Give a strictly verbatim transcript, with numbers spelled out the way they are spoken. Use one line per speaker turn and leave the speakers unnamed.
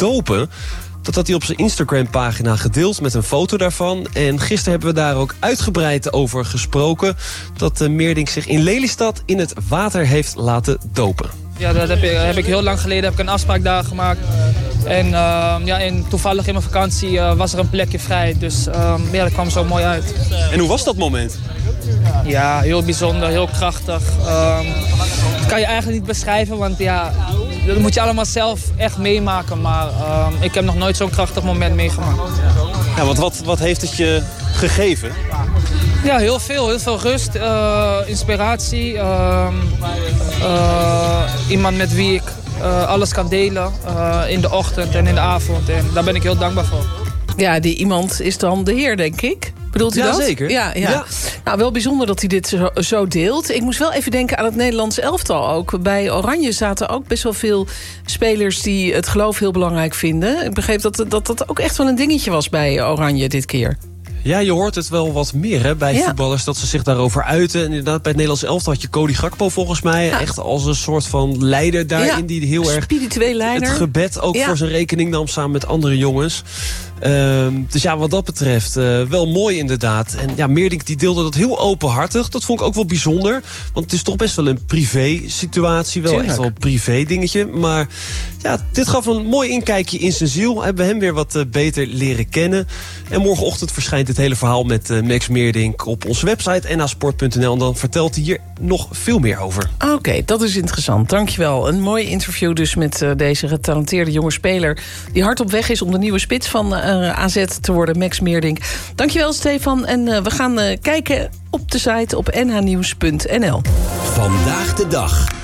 dopen. Dat had hij op zijn Instagram-pagina gedeeld met een foto daarvan. En gisteren hebben we daar ook uitgebreid over gesproken. Dat uh, Meerdink zich in Lelystad in het water heeft laten dopen.
Ja, dat heb ik, heb ik heel lang geleden heb ik een afspraak daar gemaakt. En, uh, ja, en toevallig in mijn vakantie uh, was er een plekje vrij. Dus uh, ja, dat kwam zo mooi uit.
En hoe was dat moment?
Ja, heel bijzonder, heel krachtig. Uh, dat kan je eigenlijk niet beschrijven, want ja, dat moet je allemaal zelf echt meemaken. Maar uh, ik heb nog nooit zo'n krachtig moment meegemaakt.
Ja, want wat, wat heeft het je gegeven?
Ja, heel veel. Heel veel rust, uh, inspiratie. Uh, uh, iemand met wie ik uh, alles kan delen uh, in de ochtend en in de avond. En daar ben ik heel dankbaar voor.
Ja, die iemand is dan de Heer, denk ik. Bedoelt u
ja,
dat?
Zeker.
Ja, ja. ja. Nou, wel bijzonder dat hij dit zo, zo deelt. Ik moest wel even denken aan het Nederlands elftal ook. Bij Oranje zaten ook best wel veel spelers die het geloof heel belangrijk vinden. Ik begreep dat dat, dat ook echt wel een dingetje was bij Oranje dit keer.
Ja, je hoort het wel wat meer hè, bij ja. voetballers dat ze zich daarover uiten. En inderdaad, bij het Nederlands elftal had je Cody Gakpo volgens mij. Ja. Echt als een soort van leider daarin. Ja. Die heel erg
spiritueel leider.
Het gebed ook ja. voor zijn rekening nam samen met andere jongens. Um, dus ja, wat dat betreft uh, wel mooi inderdaad. En ja, Meerdink die deelde dat heel openhartig. Dat vond ik ook wel bijzonder. Want het is toch best wel een privé situatie. Wel Tuurlijk. Echt wel een privé dingetje. Maar ja, dit gaf een mooi inkijkje in zijn ziel. Hebben we hem weer wat uh, beter leren kennen. En morgenochtend verschijnt het hele verhaal met uh, Max Meerdink op onze website n h sport punt n l. En dan vertelt hij hier nog veel meer over.
Oké, okay, dat is interessant. Dankjewel. Een mooi interview dus met uh, deze getalenteerde jonge speler die hard op weg is om de nieuwe spits van uh, A Z te worden, Max Meerdink. Dankjewel, Stefan. En uh, we gaan uh, kijken op de site op n h nieuws punt n l.
Vandaag de dag.